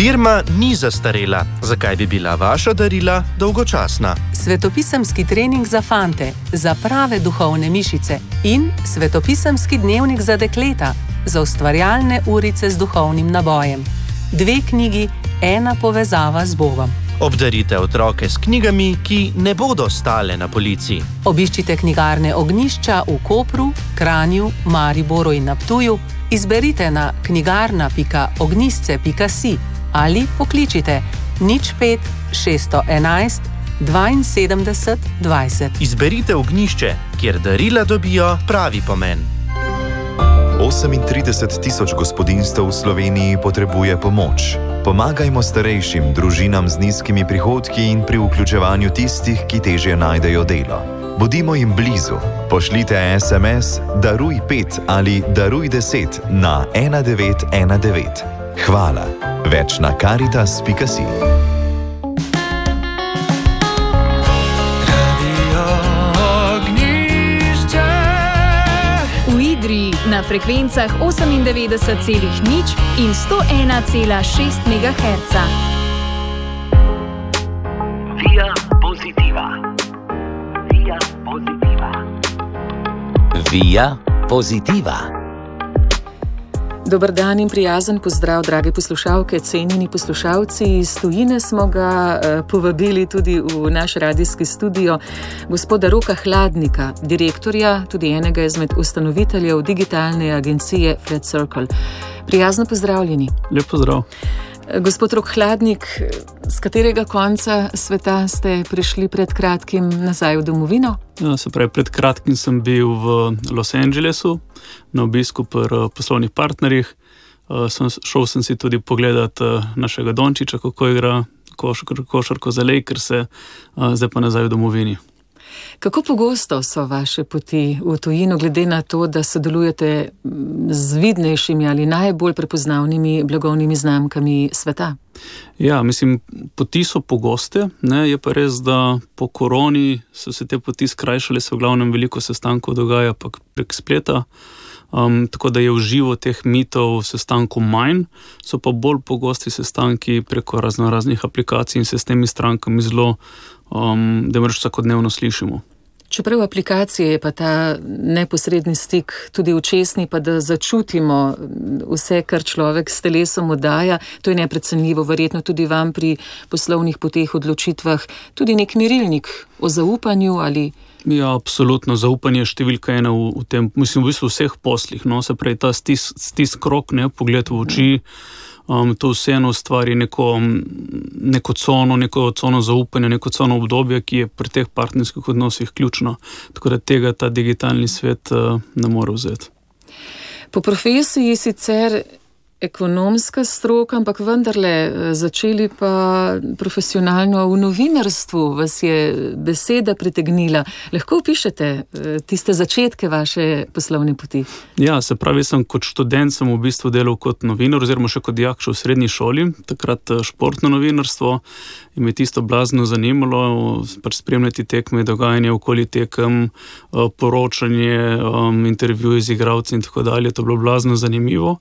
Firma ni zastarela, zakaj bi bila vaša darila dolgočasna? Svetopisemski trening za fante, za prave duhovne mišice in svetopisemski dnevnik za dekleta, za ustvarjalne urice z duhovnim nabojem. 2 knjigi, 1 povezava z Bogom. Obdarite otroke s knjigami, ki ne bodo stale na polici. Obiščite knjigarne Ognjišča v Kopru, Kranju, Mariboru in na Ptuju, izberite na knjigarna.ognjisce.si ali pokličite 05 611 72 20. Izberite Ognjišče, kjer darila dobijo pravi pomen. 38.000 gospodinjstev v Sloveniji potrebuje pomoč. Pomagajmo starejšim, družinam z nizkimi prihodki in pri vključevanju tistih, ki težje najdejo delo. Bodimo jim blizu. Pošljite SMS Daruj 5 ali Daruj 10 na 1919. Hvala. Več na Caritas.si. Na frekvencah 98,0 in 101,6 MHz. Via Positiva. Via Positiva. Via Positiva. Dober dan in prijazen pozdrav, drage poslušalke, cenjeni poslušalci. Iz tujine smo ga povabili tudi v naš radijski studio, gospoda Roka Hladnika, direktorja, tudi enega izmed ustanoviteljev digitalne agencije Flat Circle. Prijazno pozdravljeni. Lep pozdrav. Gospod Rok Hladnik, z katerega konca sveta ste prišli pred kratkim nazaj v domovino? Ja, se pravi, pred kratkim sem bil v Los Angelesu na obisku pri poslovnih partnerjih. Šel sem si tudi pogledat našega Dončiča, kako igra košarko za Lakerse, zdaj pa nazaj v domovini. Kako pogosto so vaše poti v tujino, glede na to, da sodelujete z vidnejšimi ali najbolj prepoznavnimi blagovnimi znamkami sveta? Ja, mislim, poti so pogoste, ne? Je pa res, da po koroni so se te poti skrajšale, se v glavnem veliko sestankov dogaja pa prek spleta, tako da je v živo teh mitov sestankov manj, so pa bolj pogosti sestanki preko raznih aplikacij in se s temi strankami zelo, da moraš vsakodnevno slišimo. Čeprav aplikacije je pa ta neposredni stik tudi očesni, pa da začutimo vse, kar človek s telesom oddaja, to je neprecenljivo, verjetno tudi vam pri poslovnih poteh, odločitvah, tudi nek merilnik o zaupanju ali... Ja, absolutno, zaupanje je številka 1 v tem, mislim, v bistvu vseh poslih, no, se pravi, ta stisk rok, ne, pogled v oči, to vseeno ustvari neko cono zaupanja, neko cono obdobje, ki je pri teh partnerskih odnosih ključno. Tako da tega ta digitalni svet ne more vzeti. Po profesiji sicer ekonomska stroka, ampak vendarle začeli pa profesionalno v novinarstvu, vas je beseda pritegnila. Lahko opišete tiste začetke vaše poslovne poti? Ja, se pravi, kot študent sem v bistvu delal kot novinar, oziroma še kot dijak v srednji šoli, takrat športno novinarstvo, in me tisto blazno zanimalo, spremljati tekme, dogajanje okoli tekem, poročanje, intervjuje z igralci in tako dalje, to je bilo blazno zanimivo.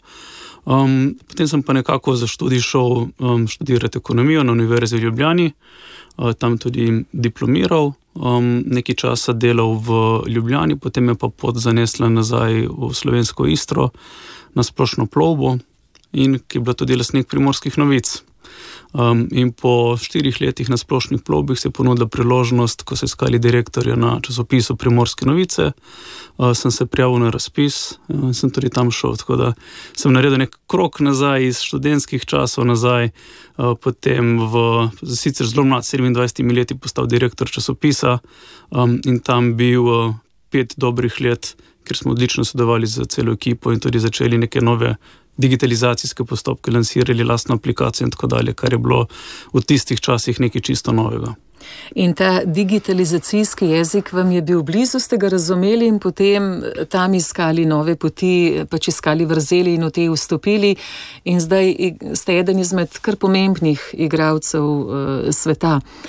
Potem sem pa nekako za študij šel študirati ekonomijo na Univerzi v Ljubljani, tam tudi diplomiral, nekaj časa delal v Ljubljani, potem je pa pot zanesla nazaj v slovensko Istro na Splošno plovbo, in ki je bila tudi lastnik Primorskih novic. In po 4 letih na Splošnih plovbih se je ponudila priložnost, ko so iskali direktorja na časopisu Primorske novice, sem se prijavil na razpis in sem tudi tam šel, tako da sem naredil nek krog nazaj iz študentskih časov nazaj, potem sicer zelo mlad, 27 leti postal direktor časopisa in tam bil 5 dobrih let, ker smo odlično sodelovali z celo ekipo in tudi začeli neke nove digitalizacijske postopke, lansirali lastno aplikacijo in tako dalje, kar je bilo v tistih časih nekaj čisto novega. In ta digitalizacijski jezik vam je bil blizu, ste ga razumeli in potem tam iskali nove poti, pač iskali vrzeli in v te vstopili in zdaj ste eden izmed kar pomembnih igralcev sveta.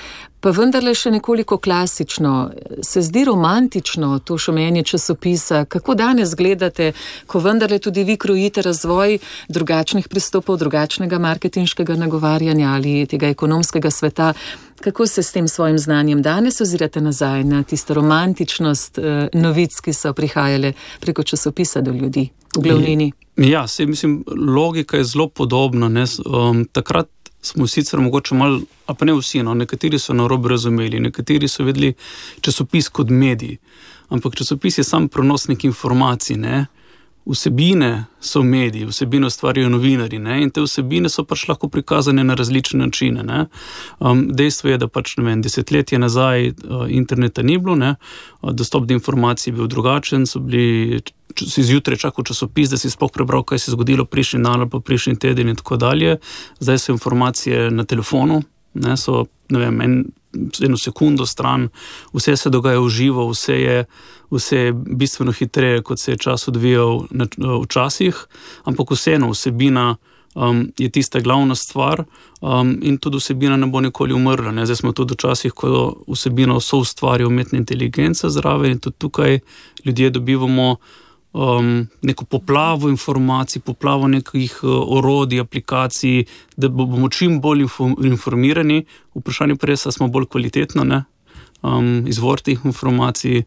pa vendarle še nekoliko klasično. Se zdi romantično to šumenje časopisa? Kako danes gledate, ko vendarle tudi vi krojite razvoj drugačnih pristopov, drugačnega marketinškega nagovarjanja ali tega ekonomskega sveta? Kako se s tem svojim znanjem danes ozirate nazaj na tisto romantičnost novic, ki so prihajale preko časopisa do ljudi v glavnini? Ja, mislim, logika je zelo podobna. Takrat smo sicer mogoče malo, a pa ne vsi, nekateri so narobe razumeli, nekateri so vedeli časopis kot medij, ampak časopis je sam prenosnik informacij, ne. Vsebine so mediji, vsebine ustvarjajo novinarji, ne, in te vsebine so pač lahko prikazane na različne načine, ne. Dejstvo je, da pač, desetletje nazaj interneta ni bilo, ne, dostop do informacij je bil drugačen, si zjutraj čakal časopis, da si sploh prebral, kaj se je zgodilo prejšnji dan ali pa prejšnji teden in tako dalje. Zdaj so informacije na telefonu, ne, so, eno sekundo stran, vse se dogaja v živo, vse je bistveno hitreje, kot se je čas odvijal včasih, ampak vseeno vsebina je tista glavna stvar in tudi vsebina ne bo nikoli umrla. Ne. Zdaj smo tudi včasih, ko vsebino soustvarja umetna inteligenca zraven in tudi tukaj ljudje dobivamo neko poplavo informacij, poplavo nekih orodij, aplikacij, da bomo čim bolj informirani. Vprašanje pa res, da smo bolj kvalitetno, ne? Izvor teh informacij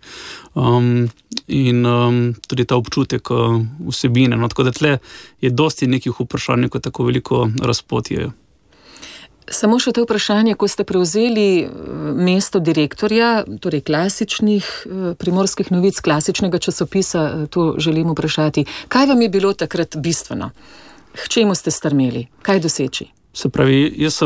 in tudi ta občutek vsebine. No, tako da tle je dosti nekih vprašanj, ko tako veliko razpotje. Samo še to vprašanje, ko ste prevzeli mesto direktorja, torej klasičnih Primorskih novic, klasičnega časopisa, to želim vprašati. Kaj vam je bilo takrat bistveno? K čemu ste strmeli? Kaj doseči? Se pravi, jaz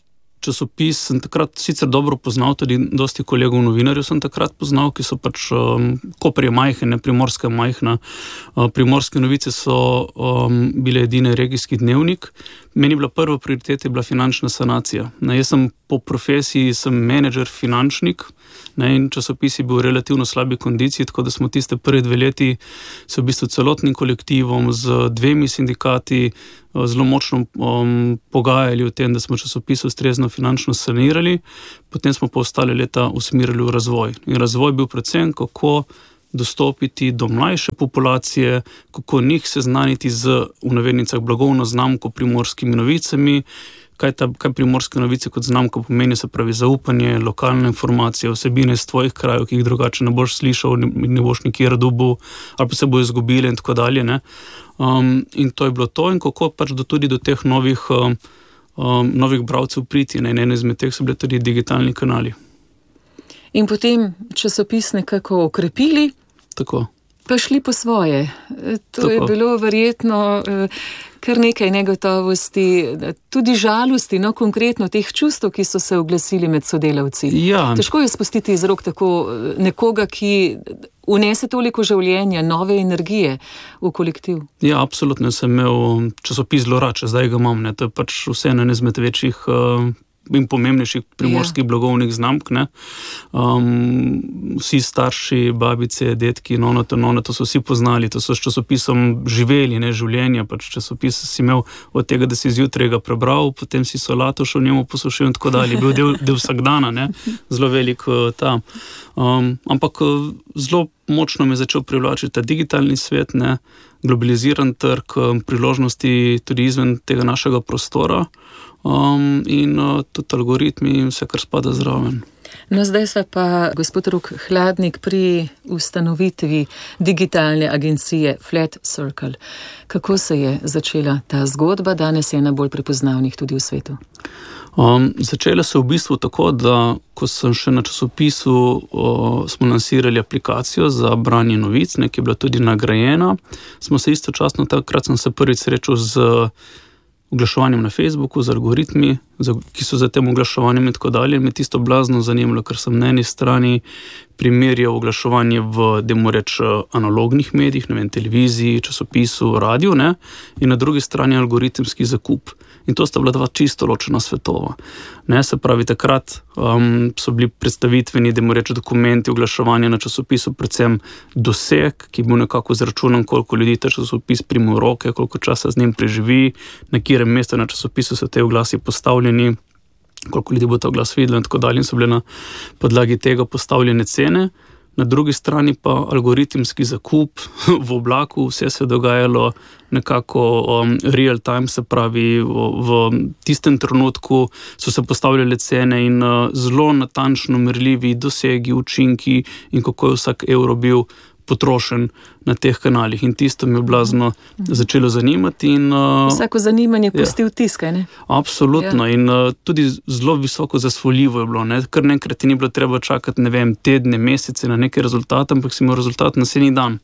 sem takrat sicer dobro poznal, tudi dosti kolegov novinarjev sem takrat poznal, ki so pač, Koper je majhen, Primorska je majhna. Primorske novice so bile edine regijski dnevnik. Meni je bila prva prioriteta finančna sanacija. Jaz sem po profesiji menedžer, finančnik, in časopis je bil v relativno slabi kondiciji, tako da smo tiste prve 2 leti se v bistvu celotnim kolektivom z 2 sindikati zelo močno pogajali o tem, da smo časopis ustrezno finančno sanirali, potem smo pa ostale leta usmerili v razvoj. In razvoj je bil predvsem, kako dostopiti do mlajše populacije, kako njih seznaniti z, v navednicah, blagovno znamko Primorskimi novicami, kaj Primorske novice kot znamko pomeni, se pravi zaupanje, lokalne informacije, vsebine iz tvojih krajev, ki jih drugače ne boš slišal, ne boš nikjer dobil, ali pa se bo izgubile in tako dalje, ne. In to je bilo to, in kako pač tudi do teh novih bralcev priti, ne. In eno izmed teh so bile tudi digitalni kanali. In potem časopis nekako okrepili, tako, pa šli po svoje. To je bilo verjetno kar nekaj negotovosti, tudi žalosti, konkretno teh čustev, ki so se oglasili med sodelavci. Ja. Težko je spustiti iz rok tako nekoga, ki unese toliko življenja, nove energije v kolektiv. Ja, absolutno sem imel časopis zelo rad, zdaj ga imam, ne. To je pač vseeno eden izmed večjih in pomembnejših primorskih blagovnih znamk, ne. Vsi starši, babice, detki, to so vsi poznali, to so s časopisom živeli, ne, življenja, pač časopis si imel od tega, da si zjutraj ga prebral, potem si solato šel njemu posušil in tako dalje, bil del vsakdana, ne, zelo velik ta. Ampak zelo močno me je začel privlačiti ta digitalni svet, ne, globaliziran trg, priložnosti tudi izven tega našega prostora, in tudi algoritmi in vse, kar spada zraven. No, zdaj sva pa, gospod Rok Hladnik, pri ustanovitvi digitalne agencije Flat Circle. Kako se je začela ta zgodba? Danes je ena bolj prepoznavnih tudi v svetu. Začela se v bistvu tako, da ko sem še na časopisu, smo lansirali aplikacijo za branje novic, ki je bila tudi nagrajena. Smo se istočasno, takrat sem se prvič srečal z oglaševanjem na Facebooku, z algoritmi, ki so za tem oglaševanjem in tako dalje. Me tisto blazno zanimalo, ker sem na eni strani primerjal oglaševanje v, dajmo reči, analognih medijih, televiziji, časopisu, radiju, ne, in na drugi strani algoritemski zakup. In to sta bila 2 čisto ločena svetova. Ne, se pravi, takrat so bili predstavitveni, dajmo reči, dokumenti oglaševanja na časopisu, predvsem doseg, ki je bil nekako izračunan, koliko ljudi ta časopis prime v roke, koliko časa z njim preživi, na katerem mestu na časopisu so te oglasi postavljeni. koliko ljudi bo to glas videlo in tako dalje, in so bile na podlagi tega postavljene cene. Na drugi strani pa algoritemski zakup v oblaku, vse se je dogajalo nekako real time, se pravi v tistem trenutku so se postavljale cene in zelo natančno merljivi dosegi, učinki in kako je vsak evro bil potrošen na teh kanalih. In tisto me je blazno začelo zanimati. Vsako zanimanje pusti vtis, kaj ne? Absolutno. In tudi zelo visoko zasvoljivo je bilo. Kar nekrat ti ni bilo treba čakati, tedne, mesece na neke rezultate, ampak si imel rezultat naslednji dan.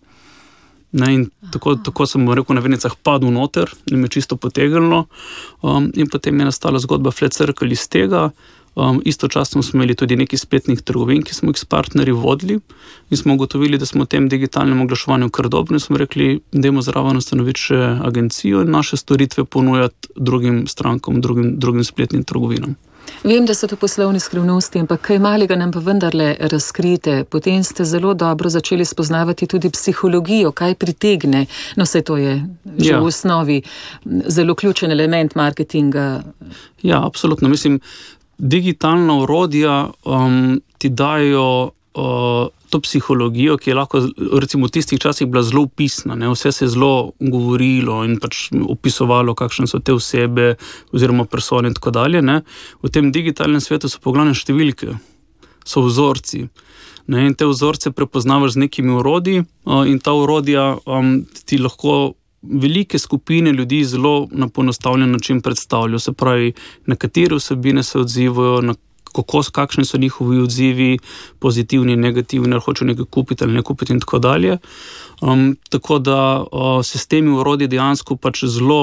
In tako sem v navednicah padel noter in me čisto potegnilo. In potem je nastala zgodba Flat Circle iz tega. Istočasno smo imeli tudi nekaj spletnih trgovin, ki smo jih s partnerji vodili in smo ugotovili, da smo v tem digitalnem oglaševanju kar dobro in smo rekli, dajmo zraven ustanoviti še agencijo in naše storitve ponujati drugim strankam, drugim spletnim trgovinam. Vem, da so to poslovne skrivnosti, ampak kaj malega nam pa vendarle razkrite. Potem ste zelo dobro začeli spoznavati tudi psihologijo, kaj pritegne. No, saj to je že v osnovi zelo ključen element marketinga. Ja, absolutno. Mislim, digitalna orodja ti dajo to psihologijo, ki je lahko recimo v tistih časih bila zelo opisna. Vse se je zelo govorilo in pač opisovalo, kakšne so te osebe oziroma persone in tako dalje. V tem digitalnem svetu so poglavne številke, so vzorci. In te vzorce prepoznavaš z nekimi orodji in ta orodja ti lahko velike skupine ljudi zelo na poenostavljen način predstavljajo. Se pravi, na katere vsebine se odzivajo, kakšni so njihovi odzivi, pozitivni, negativni, ali hočejo nekaj kupiti ali ne kupiti in tako dalje. Tako da se s temi orodji dejansko pač zelo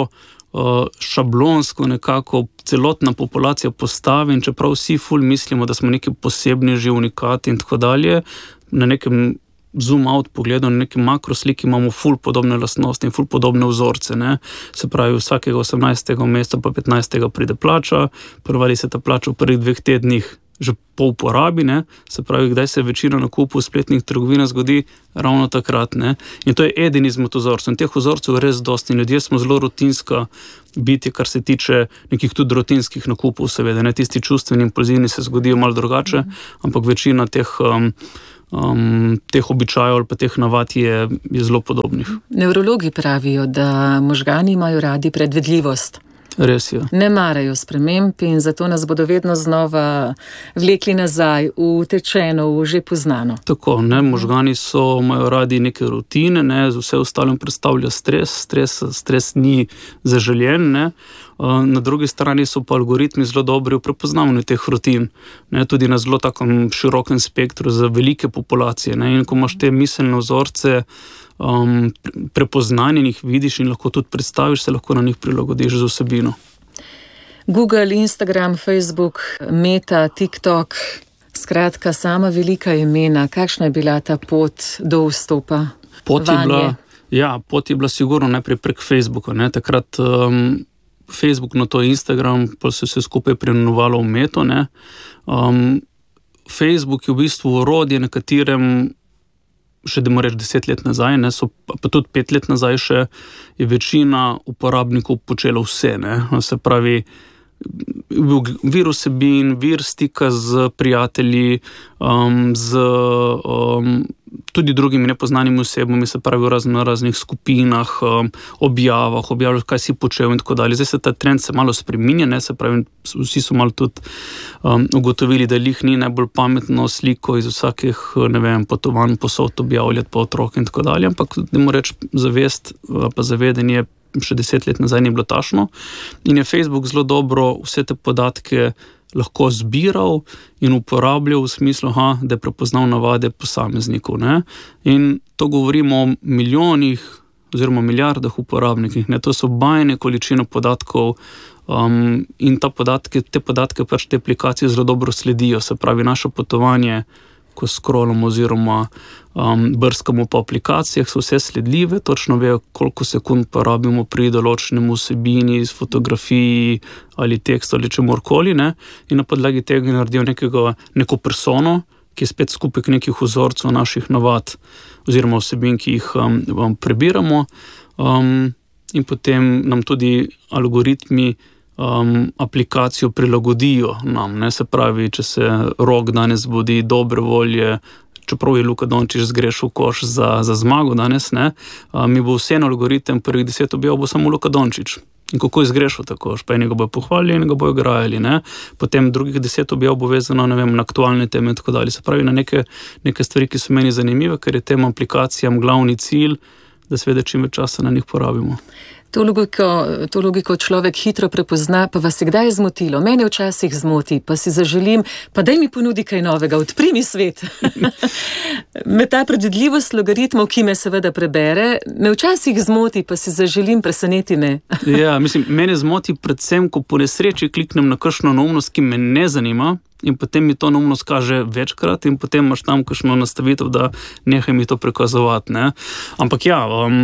šablonsko nekako celotna populacija postavi in čeprav vsi ful mislimo, da smo neki posebni unikati in tako dalje, na nekem zoom out pogledu, na neki makrosliki imamo ful podobne lastnosti in ful podobne vzorce. Se pravi, vsakega 18. meseca pa 15. pride plača, prvali se ta plača v prvih 2 tednih že po uporabi, se pravi, kdaj se večina nakupov v spletnih trgovinah zgodi ravno takrat. In to je eden izmed vzorcev. In teh vzorcev je res dosti. In ljudje smo zelo rutinska biti, kar se tiče nekih tudi rutinskih nakupov, seveda. Tisti čustveni impulzivni se zgodijo malo drugače, ampak večina teh običajev ali pa teh navad je zelo podobnih. Nevrologi pravijo, da možgani imajo radi predvidljivost. Res je. Ne marajo sprememb in zato nas bodo vedno znova vlekli nazaj v utečeno, v že poznano. Tako, možgani imajo radi neke rutine, z vse ostalim predstavlja stres ni zaželjen, Na drugi strani so pa algoritmi zelo dobri v prepoznavanju teh rutin, tudi na zelo takom širokem spektru za velike populacije. In ko imaš te miselne vzorce prepoznanjenih, vidiš in lahko tudi predstaviš, se lahko na njih prilagodiš z vsebino. Google, Instagram, Facebook, Meta, TikTok, skratka sama velika imena. Kakšna je bila ta pot do vstopa vanje? Pot je bila sigurno najprej prek Facebooka. Takrat Facebook, no to Instagram, pa se vse skupaj preimenovalo v Meto. Facebook je v bistvu orodje, na katerem še da moraš 10 let nazaj, pa tudi 5 let nazaj še, je večina uporabnikov počela vse. Se pravi, vir vsebin, vir stika z prijatelji, tudi drugimi nepoznanimi osebami, se pravi v raznih skupinah, objavljali, kaj si počel in tako dalje. Zdaj se ta trend se malo spreminja, se pravi, vsi so malo tudi ugotovili, da lih ni najbolj pametno sliko iz vsakih, potovanj, posod objavljati po otrok in tako dalje, ampak da mu reči zavest, pa zavedanje še 10 let nazaj ni bilo tašno in je Facebook zelo dobro vse te podatke lahko zbiral in uporabljal v smislu, da je prepoznal navade posameznikov. In to govorimo o milijonih oziroma milijardah uporabnikih. To so bajne količine podatkov in te podatke pač te aplikacije zelo dobro sledijo. Se pravi, naše potovanje, ko scrollamo oziroma brskamo po aplikacijah, so vse sledljive, točno vejo, koliko sekund porabimo pri določenem vsebini, fotografiji ali tekstu ali čemorkoli, in na podlagi tega naredijo neko persono, ki je spet skupek nekih vzorcev naših navad oziroma vsebin, ki jih prebiramo, in potem nam tudi algoritmi aplikacijo prilagodijo nam, ne, se pravi, če se Rok danes zbudi dobre volje, čeprav je Luka Dončić zgrešil koš za zmago danes, ne, mi bo vseeno algoritem prvih 10 objav bo samo Luka Dončić. In kako je zgrešil tako, pa enega bojo pohvalili, enega bojo grajali, ne. Potem drugih 10 objav bo vezano, ne vem, na aktualne teme in tako dalje. Se pravi, na neke stvari, ki so meni zanimive, ker je tem aplikacijam glavni cilj, da seveda čim več časa na njih porabimo. To logiko človek hitro prepozna, pa vas je kdaj zmotilo? Mene včasih zmoti, pa si zaželim, pa daj mi ponudi kaj novega, odpri mi svet. Me ta predvidljivost logaritmov, ki me seveda prebere, me včasih zmoti, pa si zaželim, preseneti me. Ja, mislim, mene zmoti predvsem, ko po nesreči kliknem na kakšno neumnost, ki me ne zanima, in potem mi to neumnost kaže večkrat in potem imaš tam kakšno nastavitev, da nehaj mi to prikazovati, ne. Ampak ja,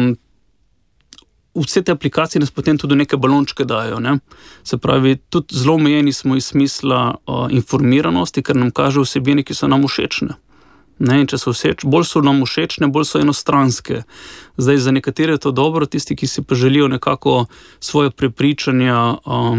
vse te aplikacije nas potem tudi neke balončke dajo, ne. Se pravi, tudi zelo omejeni smo iz smisla informiranosti, ker nam kaže vsebine, ki so nam všečne. Ne, in če so bolj so nam všečne, bolj so enostranske. Zdaj, za nekatere je to dobro, tisti, ki si pa želijo nekako svoje prepričanja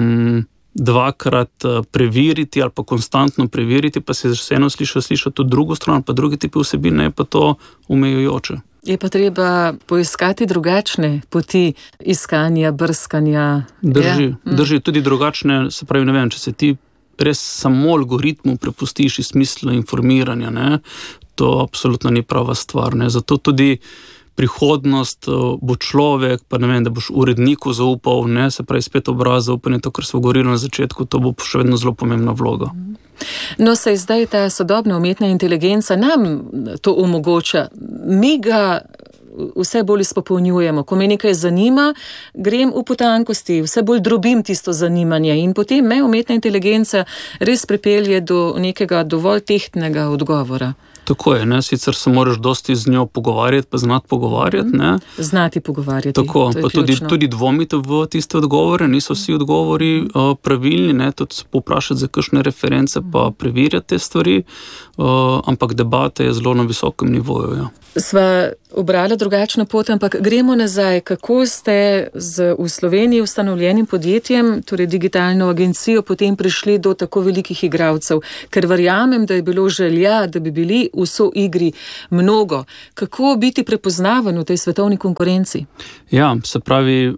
dvakrat preveriti ali pa konstantno preveriti, pa se vseeno sliša tudi drugo stran, pa drugi tipi vsebine, je pa to omejujoče. Je pa treba poiskati drugačne poti iskanja, brskanja. Drži tudi drugačne, se pravi, ne vem, če se ti res samo algoritmu prepustiš iz smisla informiranja, ne, to absolutno ni prava stvar, ne, zato tudi prihodnost bo človek, pa ne vem, da boš uredniku zaupal, ne, se pravi spet obraz zaupanje, to, kar smo govorili na začetku, to bo še vedno zelo pomembna vloga. No, saj zdaj ta sodobna umetna inteligenca nam to omogoča. Mi ga vse bolj izpopolnjujemo. Ko me nekaj zanima, grem v potankosti, vse bolj drobim tisto zanimanje in potem me umetna inteligenca res pripelje do nekega dovolj tehtnega odgovora. Tako je, ne, sicer se moraš dosti z njo pogovarjati, pa znati pogovarjati, ne. Znati pogovarjati, tako, to je ključno. Tudi dvomiti v tiste odgovore, niso vsi odgovori pravilni, ne, tudi se poprašati za kakšne reference, pa preverjati te stvari, ampak debata je zelo na visokem nivoju, ja. Sva obrala drugačno pot, ampak gremo nazaj. Kako ste v Sloveniji ustanovljenim podjetjem, torej digitalno agencijo, potem prišli do tako velikih igralcev? Ker verjamem, da je bilo želja, da bi bili v soigri mnogo. Kako biti prepoznaven v tej svetovni konkurenci? Ja, se pravi,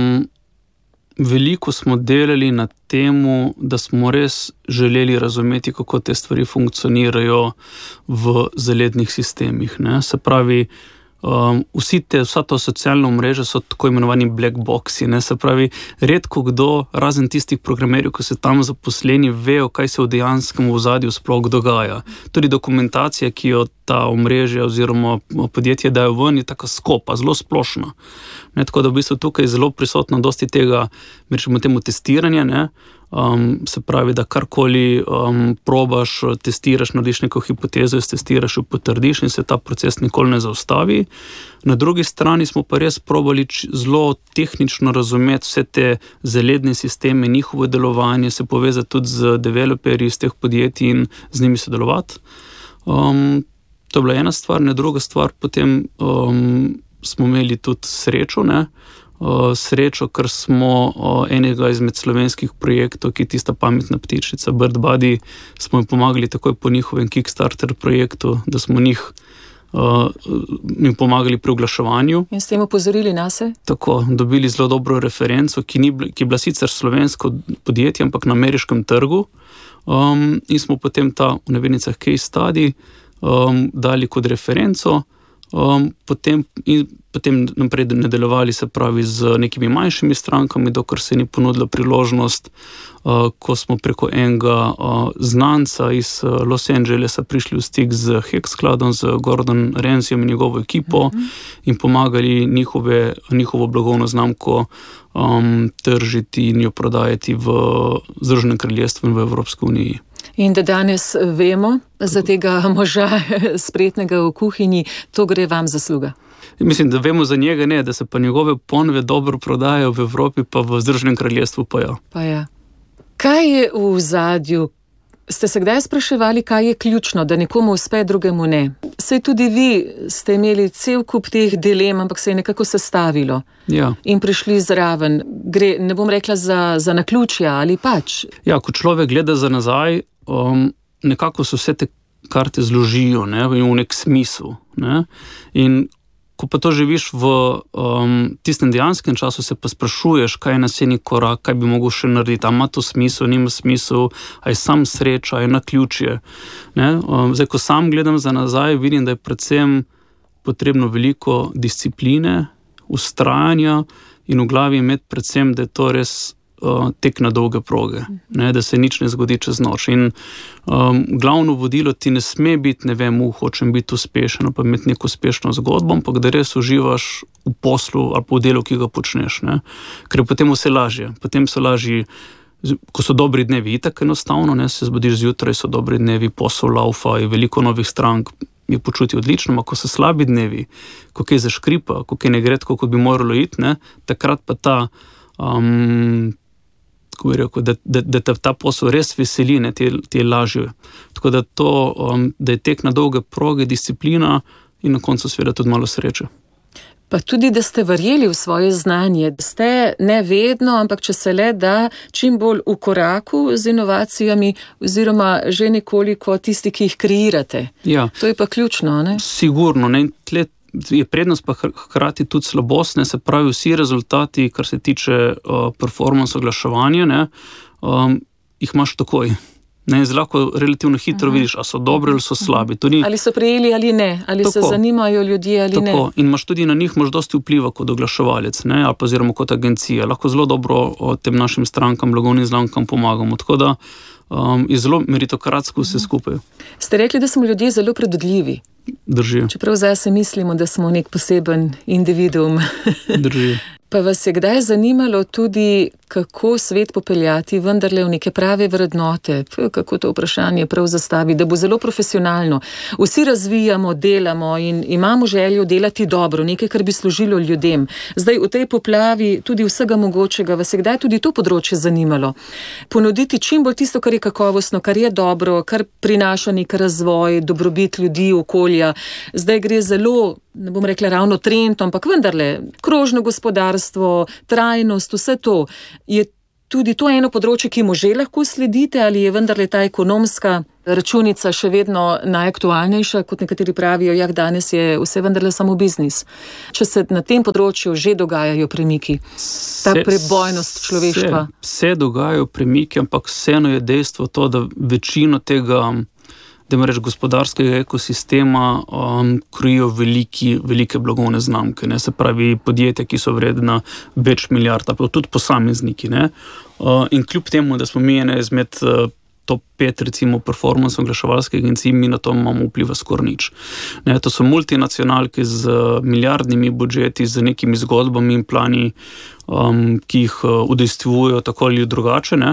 veliko smo delali na temu, da smo res želeli razumeti, kako te stvari funkcionirajo v zalednih sistemih, ne. Se pravi, vsa to socialna mreža so tako imenovani black boxi, ne, se pravi, redko kdo, razen tistih programerjev, ki so tam zaposleni, vejo, kaj se v dejanskem ozadju sploh dogaja. Tudi dokumentacija, ki jo ta omrežja oziroma podjetje dajo ven, je taka skopa, zelo splošna. Ne, tako da v bistvu tukaj je zelo prisotno dosti tega, rečemo temu testiranja, ne. Se pravi, da karkoli probaš, testiraš, narediš neko hipotezo, testiraš, jo potrdiš in se ta proces nikoli ne zaustavi. Na drugi strani smo pa res probali zelo tehnično razumeti vse te zaledne sisteme, njihovo delovanje, se povezati tudi z developerji iz teh podjetij in z njimi sodelovati. To je bila ena stvar, ne druga stvar, potem smo imeli tudi srečo, ne. Srečo, ker smo enega izmed slovenskih projektov, ki je tista pametna ptičica, Bird Buddy, smo jim pomagali takoj po njihovem Kickstarter projektu, da smo jim pomagali pri oglaševanju. In s tem opozorili nase? Tako, dobili zelo dobro referenco, ki je bila sicer slovensko podjetje, ampak na ameriškem trgu. In smo potem ta, v navednicah, case study dali kot referenco. Potem naprej nadaljevali, se pravi, z nekimi manjšimi strankami, dokler se ni ponudila priložnost, ko smo preko enega znanca iz Los Angelesa prišli v stik z Hexcloudom, z Gordon Ramsayjem in njegovo ekipo in pomagali njihovo blagovno znamko tržiti in jo prodajati v Združenem kraljestvu in v Evropski uniji. In da danes vemo za tega moža spretnega v kuhinji, to gre vam zasluga. Mislim, da vemo za njega ne, da se pa njegove ponve dobro prodajajo v Evropi, pa v Združenem kraljestvu pa ja. Pa ja. Kaj je v ozadju Ste se kdaj spraševali, kaj je ključno, da nekomu uspe, drugemu ne? Saj tudi vi ste imeli cel kup teh dilem, ampak se je nekako sestavilo. Ja. In prišli zraven. Gre, ne bom rekla za naključja ali pač. Ja, ko človek gleda za nazaj, nekako se vse te karte zložijo, ne, v nek smisel. Ne. In ko pa to živiš v tistem dejanskem času, se pa sprašuješ, kaj je naslednji korak, kaj bi mogel še narediti, a ima to smisel, nima smisel, a je sam sreča, a je naključje. Ne? Zdaj, ko sam gledam za nazaj, vidim, da je predvsem potrebno veliko discipline, vztrajanja in v glavi imeti predvsem, da je to res tek na dolge proge, ne, da se nič ne zgodi čez noč. In glavno vodilo ti ne sme biti, ne vem, hočem biti uspešen, pa imeti neko uspešno zgodbo, ampak da res uživaš v poslu ali v delu, ki ga počneš. Ne. Ker je potem vse lažje. Potem so lažji, ko so dobri dnevi, itak enostavno, ne, se zbudiš zjutraj, so dobri dnevi, posel laufa, je veliko novih strank, je počuti odlično, ampak ko so slabi dnevi, ko kaj zaškripa, ko kaj ne gre tako, kot bi moralo iti, ne, takrat pa ta kako bi rekel, da te ta posel res veseli, ne, ti je lažje. Tako da to, da je tek na dolge proge, disciplina in na koncu seveda tudi malo sreče. Pa tudi, da ste verjeli v svoje znanje, da ste ne vedno, ampak če se le da čim bolj v koraku z inovacijami oziroma že nekoliko tisti, ki jih kreirate. Ja. To je pa ključno, ne? Sigurno, ne, tle je prednost pa hkrati tudi slabost, ne, se pravi vsi rezultati, kar se tiče performance oglaševanja, ne, jih imaš takoj. Ne, lahko relativno hitro vidiš, a so dobri ali so slabi. Ni... Ali so prijeli ali ne, ali tako, se zanimajo ljudje ali ne. In imaš tudi na njih dosti vpliva kot oglaševalec, ne, ali pa oziroma kot agencija. Lahko zelo dobro tem našim strankam, blagovnim znamkam pomagamo. Tako da je zelo meritokratsko vse skupaj. Ste rekli, da smo ljudje zelo predvidljivi. Drži. Čeprav zdaj se mislimo, da smo nek poseben individuum. Drži. Pa vas je kdaj zanimalo tudi, kako svet popeljati vendarle v neke prave vrednote? Kako to vprašanje prav zastavi, da bo zelo profesionalno. Vsi razvijamo, delamo in imamo željo delati dobro, nekaj, kar bi služilo ljudem. Zdaj v tej poplavi tudi vsega mogočega, vas je kdaj tudi to področje zanimalo? Ponuditi čim bolj tisto, kar je kakovostno, kar je dobro, kar prinaša nek razvoj, dobrobit ljudi, okolja. Zdaj gre zelo, ne bom rekla ravno trend, ampak vendarle, krožno gospodarstvo, trajnost, vse to. Je tudi to eno področje, ki mu že lahko sledite, ali je vendarle ta ekonomska računica še vedno najaktualnejša, kot nekateri pravijo, danes je vse vendarle samo biznis. Če se na tem področju že dogajajo premiki, ta prebojnost človeštva. Se dogajajo premiki, ampak vseeno je dejstvo to, da večino tega, da me reč, gospodarskega ekosistema krojijo velike blagovne znamke, ne, se pravi podjetja, ki so vredna več milijard, pa tudi posamezniki, ne. In kljub temu, da smo mi ene izmed top 5, recimo, performance oglaševalskih agencij, mi na to imamo vpliva skoraj nič. Ne, to so multinacionalke z milijardnimi budžeti, z nekimi zgodbami in plani, ki jih udejstvujejo tako ali drugače, ne.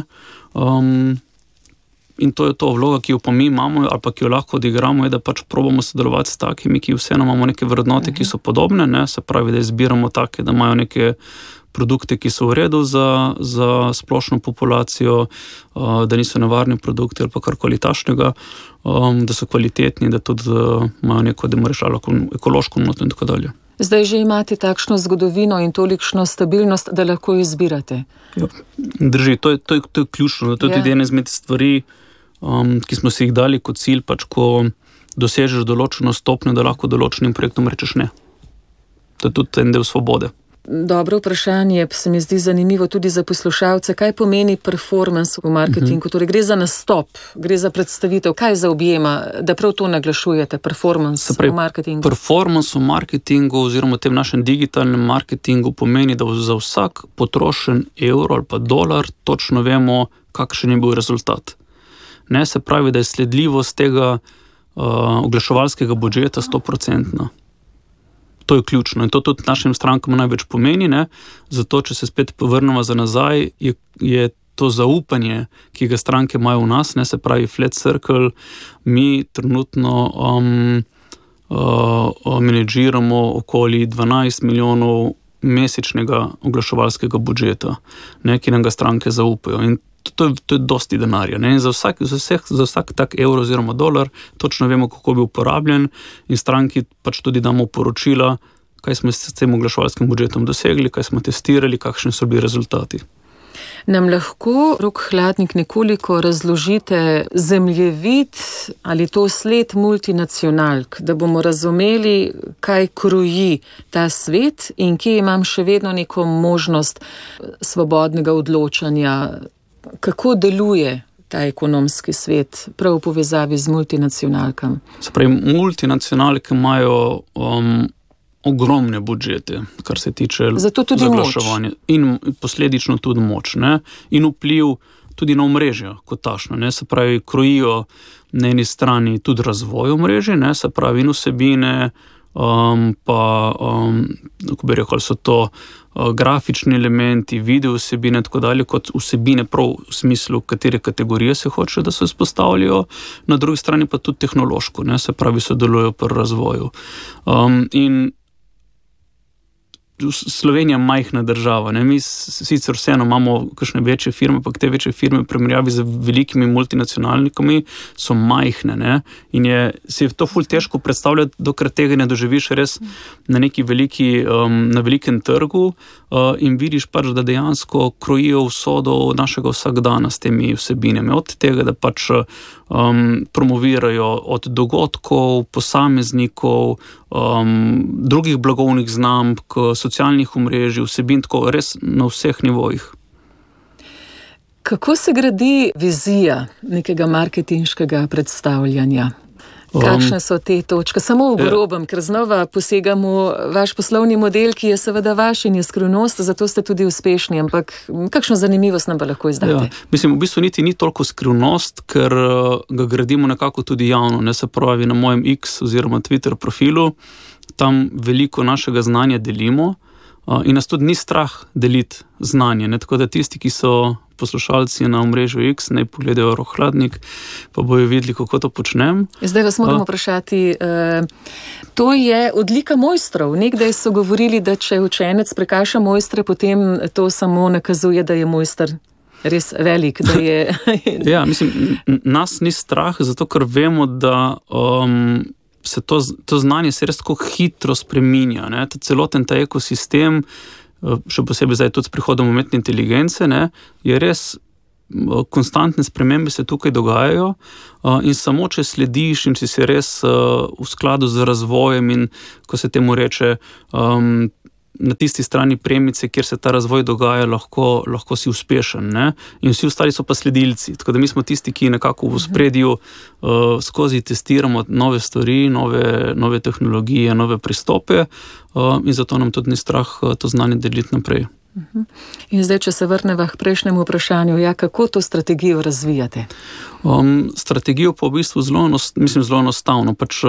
In to je to vloga, ki jo pa mi imamo ali pa ki jo lahko odigramo, je, da pač probamo sodelovati s takimi, ki vseeno imamo neke vrednote, ki so podobne, ne, se pravi, da izbiramo take, da imajo neke produkte, ki so v redu za splošno populacijo, da niso nevarni produkti ali pa karkoli takšnega, da so kvalitetni, da tudi imajo neko, da moraš ekološko noto in tako dalje. Zdaj že imate takšno zgodovino in tolikšno stabilnost, da lahko izbirate. Ja. Drži, to je ključno, da to je tudi ena izmed stvari, ki smo si jih dali kot cilj, pač ko dosežeš določeno stopnjo, da lahko določenim projektom rečeš ne. To je tudi en del svobode. Dobro vprašanje, se mi zdi zanimivo tudi za poslušalce. Kaj pomeni performance v marketingu? Torej gre za nastop, gre za predstavitev, kaj zaobjema, da prav to naglašujete, performance v marketingu? Performance v marketingu oziroma v tem našem digitalnem marketingu pomeni, da za vsak potrošen evro ali pa dolar točno vemo, kakšen je bil rezultat. Ne, se pravi, da je sledljivost tega oglaševalskega budžeta 100%. To je ključno in to tudi našim strankam največ pomeni, ne? Zato, če se spet povrnemo za nazaj, je to zaupanje, ki ga stranke imajo v nas, ne? Se pravi Flat Circle, mi trenutno menedžiramo okoli 12 milijonov mesečnega oglaševalskega budžeta, ne? Ki nam ga stranke zaupajo. In to je dosti denarja. Ne? In za vsak tak evro oziroma dolar točno vemo, kako bi uporabljen in stranki pač tudi damo poročila, kaj smo s tem oglaševalskim budžetom dosegli, kaj smo testirali, kakšni so bili rezultati. Nam lahko, Rok Hladnik, nekoliko razložite zemljevid ali to sled multinacionalk, da bomo razumeli, kaj kroji ta svet in kje imam še vedno neko možnost svobodnega odločanja, kako deluje ta ekonomski svet prav v povezavi z multinacionalkami. Se pravi, multinacionalke imajo ogromne budžete, kar se tiče zaglaševanja. In posledično tudi moč. Ne? In vpliv tudi na omrežja kot takšno. Ne? Se pravi, krojijo na eni strani tudi razvoj omrežja, ne? Se pravi, in vsebine, kako bi rekel, so to grafični elementi, video vsebine, tako dalje, kot vsebine prav v smislu, katere kategorije se hoče, da se izpostavljajo, na drugi strani pa tudi tehnološko, ne? Se pravi, sodelujo pri razvoju. In Slovenija je majhna država, ne? Mi sicer vseeno imamo kakšne večje firme, pa te večje firme v primerjavi z velikimi multinacionalnikami so majhne, ne? In se je to ful težko predstavljati, dokler tega ne doživiš res na neki na velikem trgu in vidiš pač, da dejansko krojijo usodo našega vsakdana s temi vsebinami. Od tega, da pač promovirajo od dogodkov, posameznikov, drugih blagovnih znamk, socialnih omrežij, vsebin, tako res na vseh nivojih. Kako se gradi vizija nekega marketinškega predstavljanja? Kakšne so te točke? Samo v grobem, ker znova posegamo vaš poslovni model, ki je seveda vaš in je skrivnost, zato ste tudi uspešni, ampak kakšno zanimivost nam pa lahko izdate? Mislim, v bistvu niti ni toliko skrivnost, ker ga gradimo nekako tudi javno, ne, se pravi na mojem X oziroma Twitter profilu, tam veliko našega znanja delimo in nas tudi ni strah deliti znanje, ne, tako da tisti, ki so poslušalci na omrežju X, naj pogledajo Rok Hladnik, pa bojo videli, kako to počnem. Zdaj vas moramo vprašati, to je odlika mojstrov. Nekdaj so govorili, da če učenec prekaša mojstre, potem to samo nakazuje, da je mojster res velik, da je... Ja, mislim, nas ni strah, zato ker vemo, da se to znanje se res tako hitro spreminja, ne? Celoten ta ekosistem, še posebej zdaj tudi s prihodom umetne inteligence, ne, je res, konstantne spremembe se tukaj dogajajo in samo če slediš in če si res v skladu z razvojem in, ko se temu reče, na tisti strani premice, kjer se ta razvoj dogaja, lahko si uspešen, ne? In vsi ostali so pa sledilci. Tako da mi smo tisti, ki nekako v ospredju skozi testiramo nove stvari, nove tehnologije, nove pristope in zato nam tudi ni strah to znanje deliti naprej. In zdaj, če se vrneva k prejšnjemu vprašanju, kako to strategijo razvijate? Strategijo pa v bistvu zelo enostavno. Pač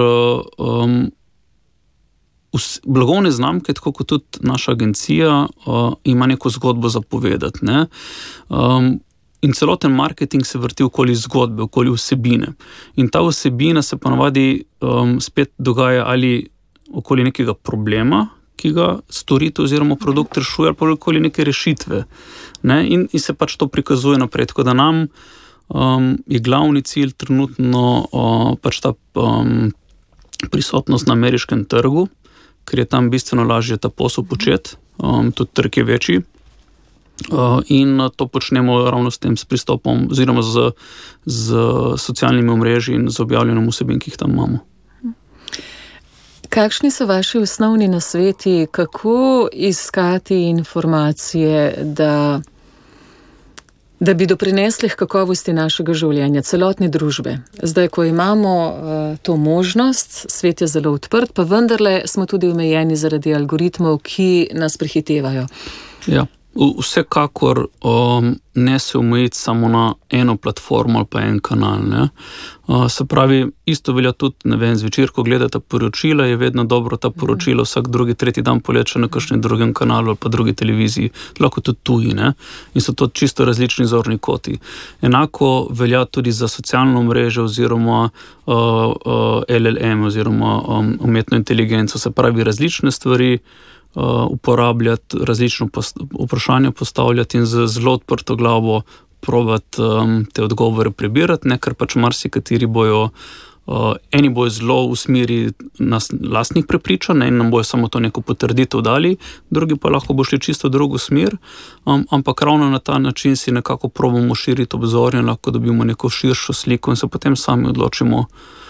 blagovne znamke, tako kot tudi naša agencija, ima neko zgodbo za povedati, ne? In celoten marketing se vrti okoli zgodbe, okoli vsebine. In ta vsebina se ponavadi spet dogaja ali okoli nekega problema, ki ga storitev oziroma produkt rešuje, ali pa okoli neke rešitve. Ne? In se pač to prikazuje naprej. Tako da nam je glavni cilj trenutno pač ta prisotnost na ameriškem trgu, ker je tam bistveno lažje ta posel početi, tudi trg je večji. In to počnemo ravno s tem s pristopom, oziroma z socialnimi omrežji in z objavljanjem vsebin, ki jih tam imamo. Kakšni so vaši osnovni nasveti, kako iskati informacije, da bi doprinesli k kakovosti našega življenja, celotne družbe? Zdaj, ko imamo to možnost, svet je zelo odprt, pa vendarle smo tudi omejeni zaradi algoritmov, ki nas prehitevajo. Ja. Vsekakor ne se omejiti samo na eno platformo ali pa en kanal. Ne? Se pravi, isto velja tudi, zvečer, ko gledate poročila, je vedno dobro ta poročila vsak drugi, tretji dan poleče na kakšnem drugem kanalu ali pa drugi televiziji, lahko tudi tuji, ne? In so to čisto različni zorni koti. Enako velja tudi za socialno mrežo oziroma LLM oziroma umetno inteligenco, se pravi različne stvari, uporabljati, različno vprašanja postavljati in z zelo odprto glavo probati te odgovore prebirati, ker pač marsikateri bojo, eni bojo zelo v smeri nas lastnih prepričanj in nam bojo samo to neko potrditev dali, drugi pa lahko bo šli čisto v drugo smer, ampak ravno na ta način si nekako probamo širiti obzorje, lahko dobimo neko širšo sliko in se potem sami odločimo,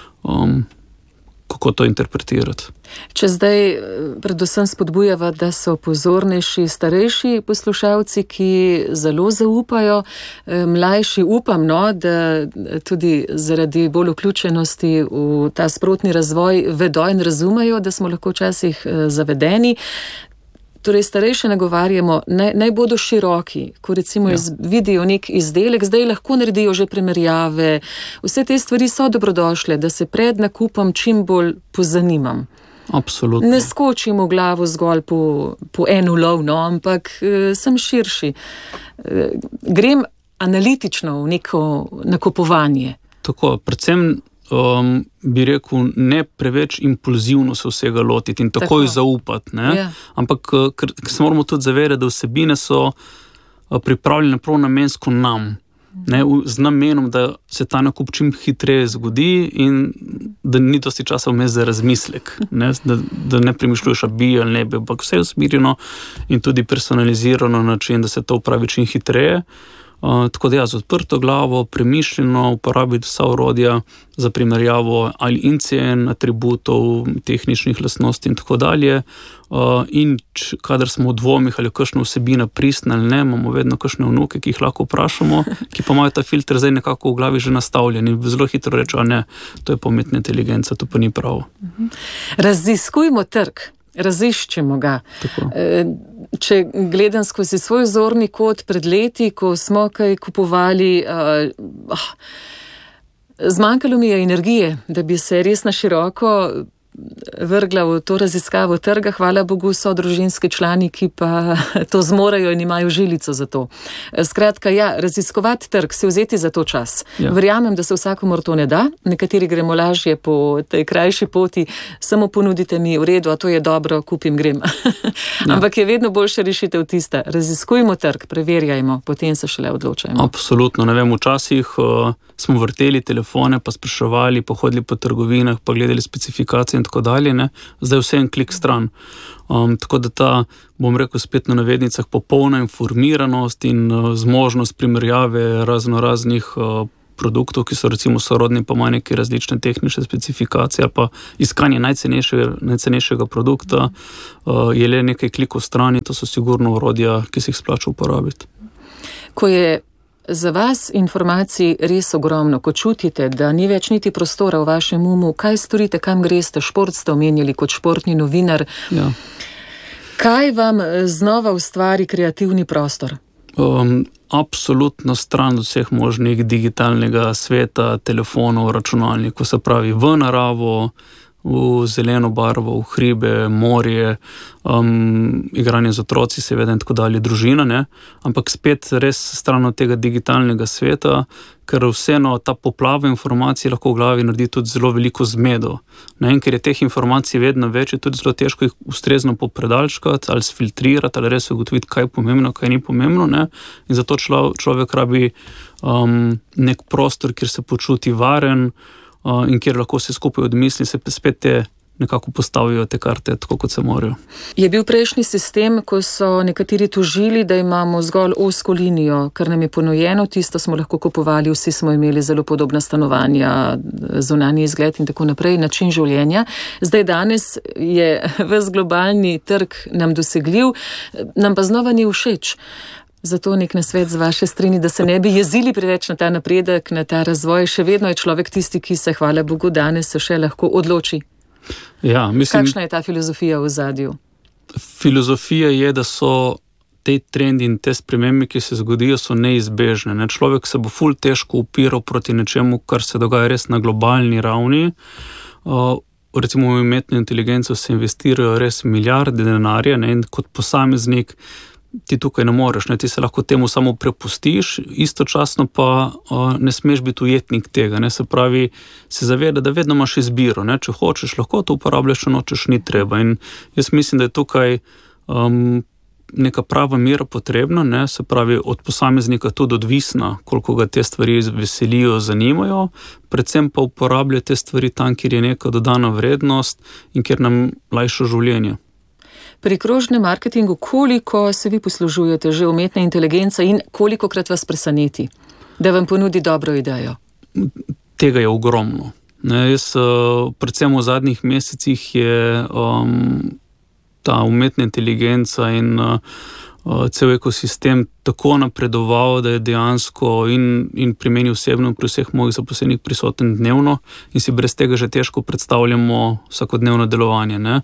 kako to interpretirati. Če zdaj predvsem spodbujava, da so pozornejši starejši poslušalci, ki zelo zaupajo, mlajši upam, da tudi zaradi bolj vključenosti v ta sprotni razvoj vedo in razumejo, da smo lahko včasih zavedeni. Torej, starejše nagovarjamo, naj bodo široki, ko recimo vidijo nek izdelek, zdaj lahko naredijo že primerjave. Vse te stvari so dobrodošle, da se pred nakupom čim bolj pozanimam. Absolutno. Ne skočim v glavo zgolj po eno lovno, ampak sem širši. Grem analitično v neko nakupovanje. Tako, predvsem bi rekel, ne preveč impulzivno se vsega lotiti in takoj zaupati. Ampak ker se moramo tudi zavedati, da vsebine so pripravljene prav namensko nam. Z namenom, da se ta nakup čim hitreje zgodi in da ni dosti časa vmes za razmislek. Da ne premišljuješ, bi ali ne bi, ampak vse je usmerjeno in tudi personalizirano na način, da se to upravi čim hitreje. Tako da z odprto glavo, premišljeno uporabiti vsa orodja za primerjavo ali in cen, atributov, tehničnih lastnosti in tako dalje. In kadar smo v dvomih ali kakšna vsebina pristna ali ne, imamo vedno kakšne vnuke, ki jih lahko vprašamo, ki pa imajo ta filter zdaj nekako v glavi že nastavljen in zelo hitro rečejo, ne, to je pa umetna inteligenca, to pa ni pravo. Raziskujmo trg. Raziščemo ga. Tako. Če gledam skozi svoj zorni kot pred leti, ko smo kaj kupovali, zmanjkalo mi je energije, da bi se res na široko vrgla v to raziskavo trga. Hvala Bogu so družinski člani, ki pa to zmorejo in imajo žilico za to. Skratka, raziskovati trg, si vzeti za to čas. Verjamem, da se vsakomur to ne da. Nekateri gremo lažje po tej krajši poti, samo ponudite mi v redu, a to je dobro, kupim, grem. Ampak je vedno boljša rešitev tista. Raziskujmo trg, preverjajmo, potem se šele odločajmo. Absolutno, ne vem, včasih smo vrteli telefone, pa spraševali, pa hodili po trgovinah, pa gledali specifikacije in tako dalje, ne? Zdaj vse en klik stran. Tako da ta, bom rekel spet na navednicah, popolna informiranost in zmožnost primerjave raznih produktov, ki so recimo sorodni, pa imajo neke različne tehnične specifikacije, pa iskanje najcenejšega produkta je le nekaj klikov stran in to so sigurno orodja, ki se jih splača uporabiti. Ko je za vas informacij res ogromno, ko čutite, da ni več niti prostora v vašem umu, kaj storite, kam greste, šport ste omenjali kot športni novinar. Kaj vam znova ustvari kreativni prostor? Absolutno stran od vseh možnih digitalnega sveta, telefonov, računalnikov, se pravi v naravo, v zeleno barvo, v hribe, morje, igranje z otroci, seveda in tako dalje, družina, ne? Ampak spet res stran od tega digitalnega sveta, ker vseeno ta poplava informacij lahko v glavi naredi tudi zelo veliko zmedo. Ker je teh informacij vedno več, je tudi zelo težko jih ustrezno popredalčkati ali sfiltrirati ali res ugotoviti, kaj je pomembno, kaj ni pomembno, ne? In zato človek rabi nek prostor, kjer se počuti varen, in kjer lahko se skupaj odmisli, se spet te nekako postavijo te karte, tako kot se morajo. Je bil prejšnji sistem, ko so nekateri tožili, da imamo zgolj ozko linijo, kar nam je ponujeno, tisto smo lahko kupovali, vsi smo imeli zelo podobna stanovanja, zunanji izgled in tako naprej, način življenja. Zdaj danes je ves globalni trg nam dosegljiv, nam pa znova ni všeč. Zato nek nasvet z vaše strani, da se ne bi jezili preveč na ta napredek, na ta razvoj. Še vedno je človek tisti, ki se, hvala Bogu, danes se še lahko odloči. Kakšna je ta filozofija v ozadju? Filozofija je, da so te trendi in te spremembe, ki se zgodijo, so neizbežne. Človek se bo ful težko upiral proti nečemu, kar se dogaja res na globalni ravni. Recimo v umetno inteligenco se investirajo res milijarde denarja, in kot posameznik ti tukaj ne moreš, ti se lahko temu samo prepustiš, istočasno pa ne smeš biti ujetnik tega, se pravi, se zaveda, da vedno imaš izbiro, če hočeš, lahko to uporabljaš, če nočeš, ni treba. In jaz mislim, da je tukaj neka prava mera potrebna, ne, se pravi od posameznika tudi odvisna, koliko ga te stvari veselijo, zanimajo, predvsem pa uporablja te stvari tam, kjer je neka dodana vrednost in kjer nam lajša življenje. Pri krožnem marketingu, koliko se vi poslužujete že umetne inteligence in kolikokrat vas preseneti, da vam ponudi dobro idejo? Tega je ogromno. Ne, jaz, predvsem v zadnjih mesecih je ta umetna inteligenca in cel ekosistem tako napredoval, da je dejansko in pri meni osebno, pri vseh mojih zaposlenih prisoten dnevno in si brez tega že težko predstavljamo vsakodnevno delovanje. Ne.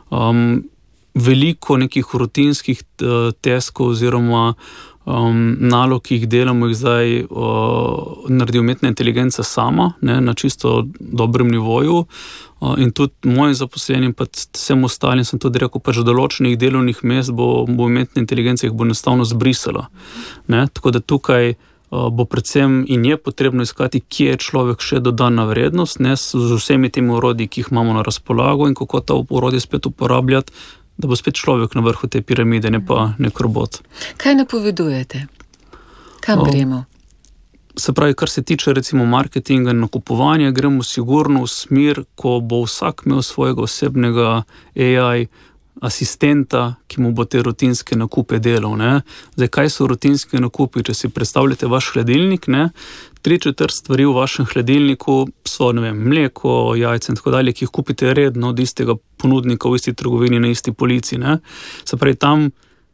Veliko nekih rutinskih taskov oziroma nalog, ki jih delamo, jih zdaj naredi umetna inteligenca sama, ne, na čisto dobrem nivoju. In tudi mojim zaposlenim, pa vsem ostalim sem tudi rekel, pač določenih delovnih mest bo umetna inteligenca jih bo enostavno zbrisala. Ne, tako da tukaj bo predvsem in je potrebno iskati, kje je človek še dodana vrednost, ne, z vsemi temi orodji, ki jih imamo na razpolago in kako ta orodje spet uporabljati, da bo spet človek na vrhu te piramide, ne pa nek robot. Kaj napovedujete? Kam gremo? Se pravi, kar se tiče recimo marketinga in nakupovanja, gremo sigurno v smer, ko bo vsak imel svojega osebnega AI asistenta, ki mu bo te rutinske nakupe delal. Ne? Zdaj, kaj so rutinske nakupi? Če si predstavljate vaš hladilnik, ne? 3/4 stvari v vašem hladilniku so, ne vem, mleko, jajce in tako dalje, ki jih kupite redno od istega ponudnika v isti trgovini na isti polici. Ne? Se pravi, tam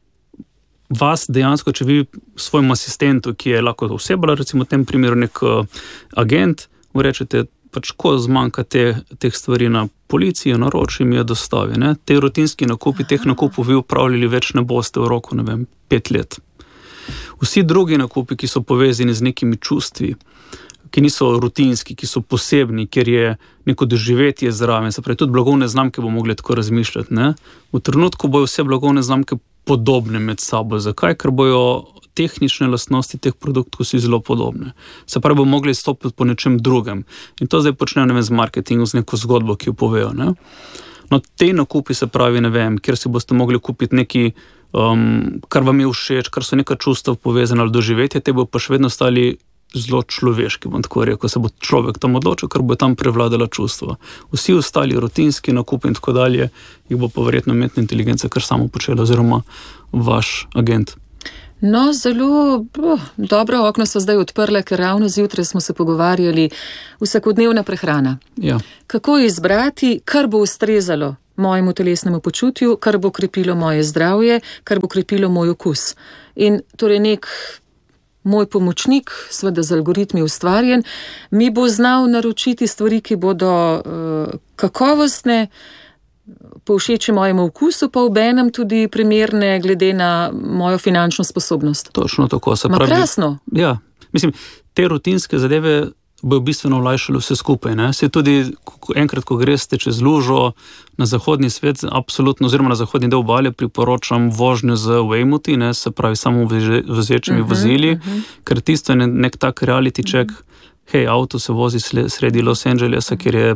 vas dejansko, če vi svojemu asistentu, ki je lahko oseba, recimo v tem primeru nek agent, mu rečete, pač ko zmanjka teh stvari na policiji, naroči mi je dostavi. Ne? Te rutinski nakupi, teh nakupov vi upravljali več ne boste v roku, ne vem, 5 let. Vsi drugi nakupi, ki so povezani z nekimi čustvi, ki niso rutinski, ki so posebni, ker je neko doživetje zraven, se pravi, tudi blagovne znamke bomo mogli tako razmišljati. Ne? V trenutku bojo vse blagovne znamke podobne med sabo. Zakaj? Ker bojo tehnične lastnosti teh produktov si zelo podobne. Se pravi, bomo mogli stopiti po nečem drugem. In to zdaj počnejo, ne vem, z marketingom, z neko zgodbo, ki jo povejo. Ne? No, te nakupi, se pravi, ne vem, kjer si boste mogli kupiti neki, kar vam je všeč, kar so neka čustva povezana ali doživetje, te bo pa še vedno stali zelo človeški, bom tako rekel, se bo človek tam odločil, ker bo tam prevladala čustva. Vsi ostali rutinski nakupi in tako dalje, jih bo pa verjetno umetna inteligenca kar samo počela, oziroma vaš agent. No, zelo dobro okno so zdaj odprle, ker ravno zjutraj smo se pogovarjali vsakodnevna prehrana. Ja. Kako izbrati, kar bo ustrezalo mojemu telesnemu počutju, kar bo krepilo moje zdravje, kar bo krepilo moj okus. In torej nek moj pomočnik, seveda z algoritmi ustvarjen, mi bo znal naročiti stvari, ki bodo kakovostne, povšeči mojemu okusu, pa obenem tudi primerne glede na mojo finančno sposobnost. Točno tako. Se pravi, krasno. Ja, mislim, te rutinske zadeve bojo bistveno olajšali vse skupaj. Ne? Se tudi enkrat, ko greste čez lužo na zahodni svet, absolutno, oziroma na zahodni del obale, priporočam vožnjo z Waymuti, ne? Se pravi samo vozečimi vozili, ker tisto je nek tak reality check. Hej, avto se vozi sredi Los Angelesa, kjer je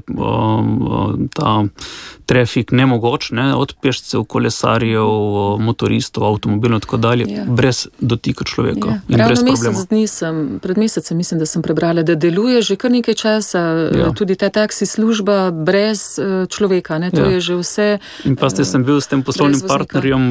ta trafik nemogoč, ne? Od pešcev, kolesarjev, motoristov, avtomobilov in tako dalje, brez dotika človeka in brez problema. Pred mesecem mislim, da sem prebrala, da deluje že kar nekaj časa tudi ta taksi služba brez človeka, ne? To je že vse. In pa sem bil s tem poslovnim partnerjem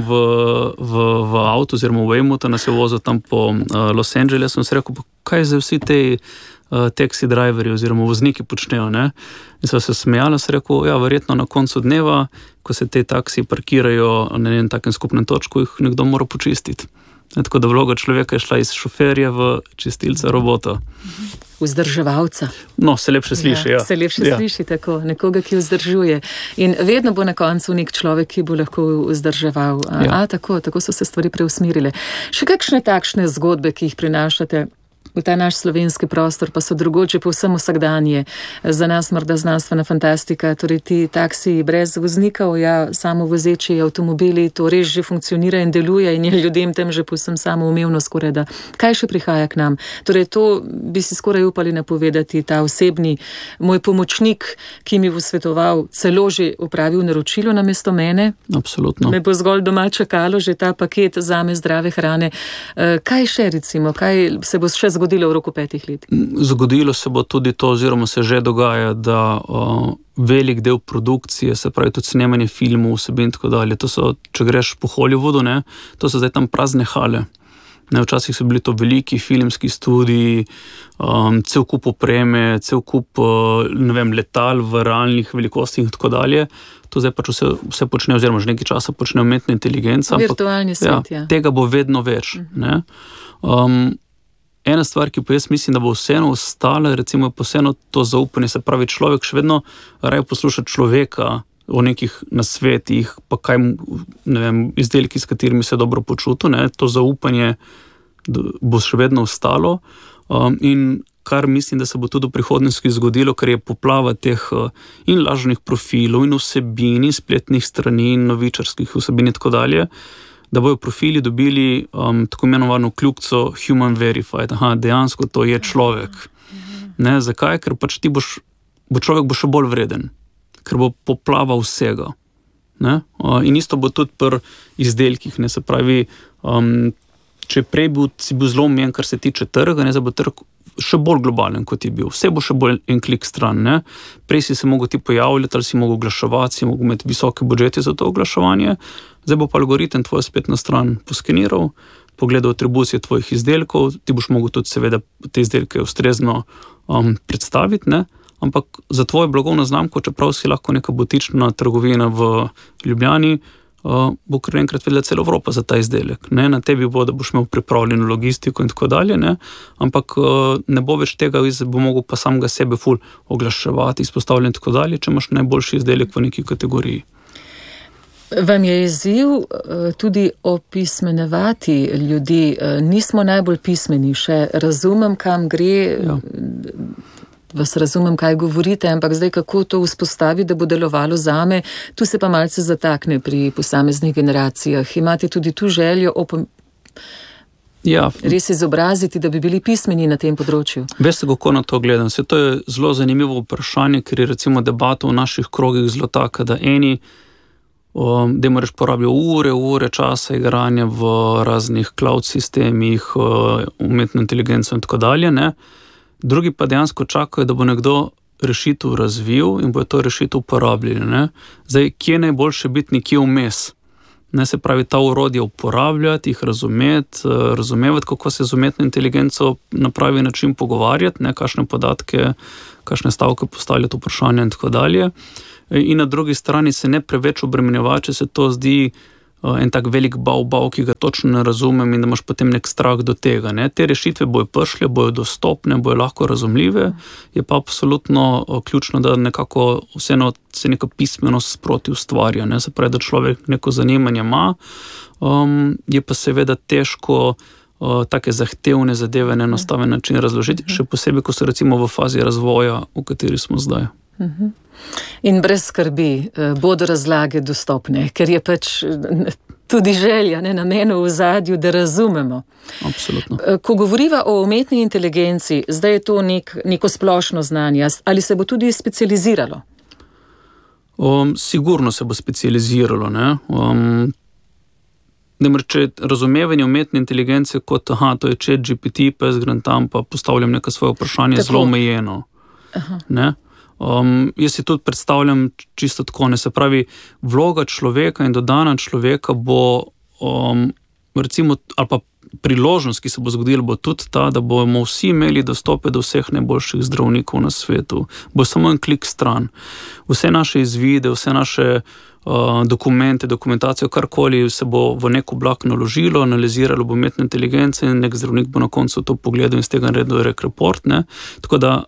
v avtu, oziroma v Waymutu, nas je vozil tam po Los Angelesu in sem rekel, kaj za vsi te taxi driverji oziroma vozniki počnejo, ne? In so se smejali, sem rekel, ja, verjetno na koncu dneva, ko se te taksi parkirajo na enem takem skupnem točku, jih nekdo mora počistiti. Tako da vloga človeka je šla iz šoferja v čistilca robota. Vzdrževalca. No, se lepše sliši, ja. Se lepše sliši tako, nekoga, ki vzdržuje. In vedno bo na koncu nek človek, ki bo lahko vzdrževal. Tako so se stvari preusmirile. Še kakšne takšne zgodbe, ki jih prinašate v ta naš slovenski prostor, pa so drugoče povsem vsakdanje. Za nas morda znanstvena fantastika, torej ti taksiji brez voznikov, samovozeči avtomobili, to res že funkcionira in deluje in je ljudem tem že povsem samoumevno skoraj da. Kaj še prihaja k nam? Torej to bi si skoraj upali napovedati, ta osebni moj pomočnik, ki mi bo svetoval, celo že opravil naročilo namesto mene. Absolutno. Me bo zgolj doma čakalo že ta paket zame zdrave hrane. Kaj še recimo, kaj se bo še zgodilo v roku 5 let? Zgodilo se bo tudi to, oziroma se že dogaja, da velik del produkcije, se pravi tudi snemanje filmov, vsebin in tako dalje, to so, če greš po Hollywoodu, ne, to so zdaj tam prazne hale. Ne, včasih so bili to veliki filmski studiji, cel kup opreme, cel kup letal v realnih velikostih in tako dalje. To zdaj pač vse počne, oziroma že nekaj časa počne umetna inteligenca. Virtualni svet, ja. Tega bo vedno več. Ne. Ena stvar, ki pa jaz mislim, da bo vseeno ostala, recimo je vseeno to zaupanje, se pravi človek še vedno raje posluša človeka o nekih nasvetih, pa kaj, izdelki, s katerimi se dobro počuti, ne, to zaupanje bo še vedno ostalo. In kar mislim, da se bo tudi v prihodnosti zgodilo, ker je poplava teh in lažnih profilov in vsebin, in spletnih strani in novičarskih vsebin in tako dalje, da bojo profili dobili tako imenovano kljukico human verified. Dejansko to je človek. Ne, zakaj? Ker pač človek bo še bolj vreden, ker bo poplava vsega. Ne? In isto bo tudi pri izdelkih, ne, se pravi, če prej si bil zelo omejen, kar se tiče trga, ne, zdaj bo trg še bolj globalen, kot je bil. Vse bo še bolj en klik stran. Ne? Prej si se mogel ti pojavljati, ali si mogel oglaševati, si mogel imeti visoke budžete za to oglaševanje, zdaj bo pa algoritem tvojo spletno stran poskeniral, pogledal atribucije tvojih izdelkov, ti boš mogel tudi seveda te izdelke ustrezno predstaviti, ne? Ampak za tvojo blagovno znamko, čeprav si lahko neka butična trgovina v Ljubljani, bo kar enkrat vedela celo Evropa za ta izdelek. Ne? Na tebi bo, da boš imel pripravljeno logistiko in tako dalje, ne? Ampak ne bo več tega, bo mogel pa samega sebe ful oglaševati, izpostavljati in tako dalje, če imaš najboljši izdelek v neki kategoriji. Vam je izziv tudi opismenevati ljudi. Nismo najbolj pismeni, še razumem, kam gre, ja. Vas razumem, kaj govorite, ampak zdaj kako to vzpostavi, da bo delovalo zame, tu se pa malce zatakne pri posameznih generacijah. Imate tudi tu željo res izobraziti, da bi bili pismeni na tem področju? Veste, kako na to gledam? To je zelo zanimivo vprašanje, ker je recimo debata v naših krogih zelo taka, da eni da moraš porabiti ure časa igranja v raznih cloud sistemih, umetno inteligenco in tako dalje, ne? Drugi pa dejansko čakajo, da bo nekdo rešitev razvil in bo to rešitev uporabljali. Ne? Zdaj, kje najboljše biti nekje vmes? Ne, se pravi, ta orodja uporabljati, jih razumevati, kako se z umetno inteligenco na pravi način pogovarjati, ne, kakšne podatke, kakšne stavke postavljati, vprašanja in tako dalje. In na drugi strani se ne preveč obremenjevati, če se to zdi en tak velik bav, ki ga točno ne razumem in da imaš potem nek strah do tega. Ne. Te rešitve bojo prišle, bojo dostopne, bojo lahko razumljive, je pa absolutno ključno, da nekako vseeno se neka pismenost sproti ustvarja. Ne. Se pravi, da človek neko zanimanje ima, je pa seveda težko take zahtevne zadeve na enostaven način razložiti, še posebej, ko so recimo v fazi razvoja, v kateri smo zdaj. In brez skrbi bodo razlage dostopne, ker je pač tudi želja, ne, namenu v zadju, da razumemo. Absolutno. Ko govoriva o umetni inteligenci, zdaj je to neko splošno znanje, ali se bo tudi specializiralo? Sigurno se bo specializiralo, ne. Če razumevanje umetne inteligence kot, to je ChatGPT, pa jaz grem tam, pa postavljam neka svoje vprašanje zelo omejeno. Ne. Jaz si tudi predstavljam čisto tako, ne, se pravi, vloga človeka in dodana človeka bo recimo, ali pa priložnost, ki se bo zgodila, bo tudi ta, da bomo vsi imeli dostope do vseh najboljših zdravnikov na svetu. Bo samo en klik stran. Vse naše izvide, vse naše dokumente, dokumentacijo, karkoli se bo v nek oblak naložilo, analiziralo bo umetna inteligenca in nek zdravnik bo na koncu to pogledal in z tega naredil report, ne. Tako da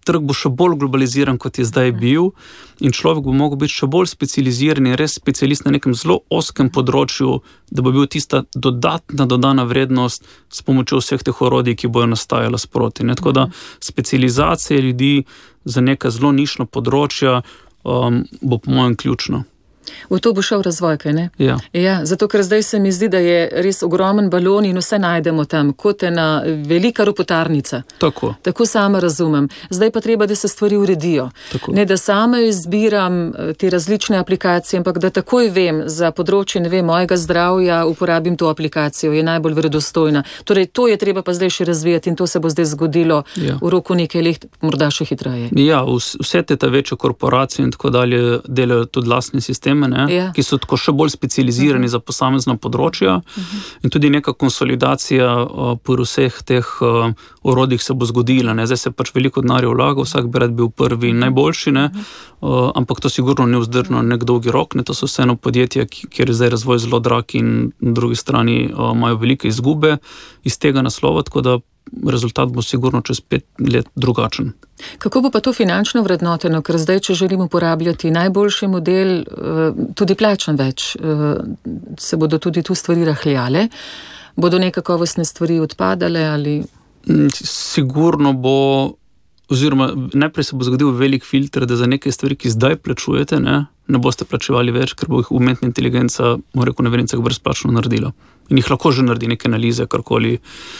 trg bo še bolj globaliziran, kot je zdaj bil, in človek bo mogel biti še bolj specializiran in res specialist na nekem zelo oskem področju, da bo bil tista dodatna dodana vrednost s pomočjo vseh teh orodij, ki bojo nastajala sproti. Tako da specializacija ljudi za neka zelo nišna področja bo po mojem ključno. V to bo šel razvoj, kaj ne? Ja. Ja, zato, ker zdaj se mi zdi, da je res ogromen balon in vse najdemo tam, kot ena velika ropotarnica. Tako sama razumem. Zdaj pa treba, da se stvari uredijo. Ne, da sama izbiram te različne aplikacije, ampak da takoj vem za področje, mojega zdravja, uporabim to aplikacijo, je najbolj verodostojna. Torej, to je treba pa zdaj še razvijati in to se bo zdaj zgodilo v roku nekaj let, morda še hitreje. Ja, vse te večje korporacije in tako dalje delajo tudi lastne sisteme, ki so tako še bolj specializirani za posamezna področja in tudi neka konsolidacija po vseh teh orodjih se bo zgodila. Zdaj se pač veliko denarja vlaga, vsak bi rad bil prvi in najboljši, ampak to sigurno ne vzdržno nek dolgi rok, to so vseeno podjetja, kjer je zdaj razvoj zelo drag in na drugi strani imajo velike izgube iz tega naslova, tako da rezultat bo sigurno čez 5 let drugačen. Kako bo pa to finančno vrednoteno, ker zdaj, če želim uporabljati najboljši model, tudi plačam več, se bodo tudi tu stvari rahljale, bodo nekakovostne stvari odpadale ali... Sigurno bo, oziroma najprej se bo zgodil velik filter, da za neke stvari, ki zdaj plačujete, ne boste plačevali več, ker bo jih umetna inteligenca, na vernicah, brezplačno naredila. In jih lahko že naredi neke analize, karkoli,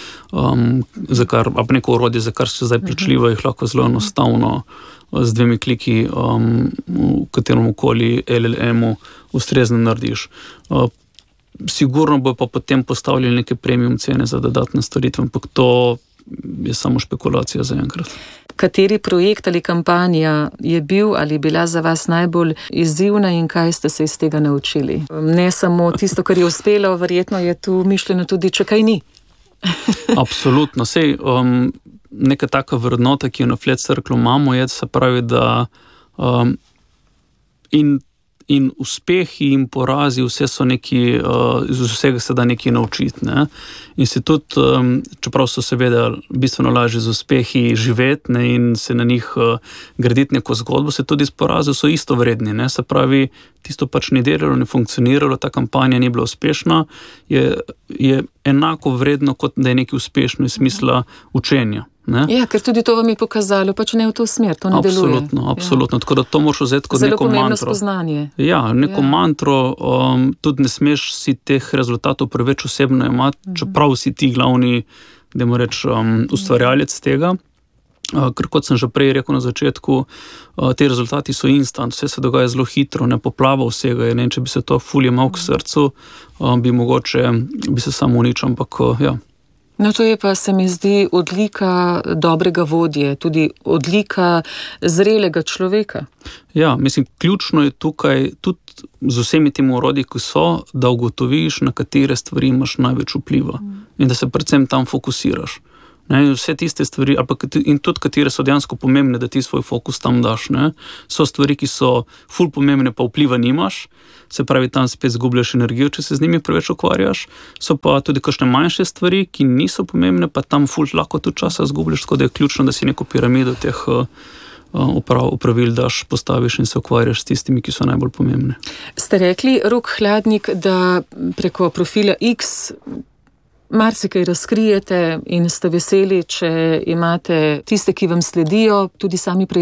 neko orodje, za kar se zdaj plačljivo, jih lahko zelo enostavno z 2 kliki v katerem okoli LLM-u ustrezno narediš. Sigurno bo pa potem postavljali neke premium cene za dodatne storitve, ampak to je samo špekulacija za enkrat. Kateri projekt ali kampanja je bil ali bila za vas najbolj izzivna in kaj ste se iz tega naučili? Ne samo tisto, kar je uspelo, verjetno je tu mišljeno tudi, če kaj ni. Absolutno. Sej, neka taka vrednota, ki jo na Flat Circle imamo, je, se pravi, da in uspehi in porazi, vse so neki, iz vsega se da nekaj naučiti. In se tudi, čeprav so seveda bistveno lažje z uspehi živeti in se na njih graditi neko zgodbo, se tudi iz porazov so isto vredni. Se pravi, tisto pač ni delalo, ni funkcioniralo, ta kampanja ni bila uspešna, je enako vredno, kot da je nekaj uspešno iz smisla učenja. Ja, ker tudi to vam je pokazalo, pač ne v to smer, to ne deluje. Absolutno, tako da to moraš vzeti kot neko mantro. Zelo pomembno spoznanje. Ja, neko mantro, tudi ne smeš si teh rezultatov preveč osebno imati, čeprav si ti glavni, da mu reč, ustvarjalec tega, ker kot sem že prej rekel na začetku, te rezultati so instant, vse se dogaja zelo hitro, ne poplava vsega, če bi se to ful jemal k srcu, bi se samo uničil, ampak ja. No, to je pa, se mi zdi, odlika dobrega vodje, tudi odlika zrelega človeka. Ja, mislim, ključno je tukaj, tudi z vsemi temi orodji, ki so, da ugotoviš, na katere stvari imaš največ vpliva in da se predvsem tam fokusiraš. Vse tiste stvari, in tudi katere so dejansko pomembne, da ti svoj fokus tam daš. So stvari, ki so ful pomembne, pa vpliva nimaš, se pravi, tam spet zgubljaš energijo, če se z njimi preveč ukvarjaš. So pa tudi kakšne manjše stvari, ki niso pomembne, pa tam ful lahko tudi časa zgubljaš, tako da je ključno, da si neko piramido teh opravil daš, postaviš in se ukvarjaš s tistimi, ki so najbolj pomembne. Ste rekli, Rok Hladnik, da preko profila X marsikaj razkrijete in ste veseli, če imate tiste, ki vam sledijo, tudi sami